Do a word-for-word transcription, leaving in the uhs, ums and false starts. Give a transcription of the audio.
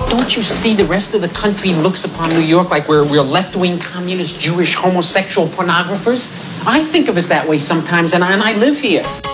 Don't you see the rest of the country looks upon New York like we're, we're left-wing communist, Jewish, homosexual pornographers? I think of us that way sometimes, and I, and I live here.